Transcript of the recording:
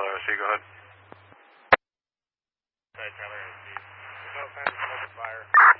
Tyler RC, go ahead. Tyler RC. There's no signs of smoke or fire.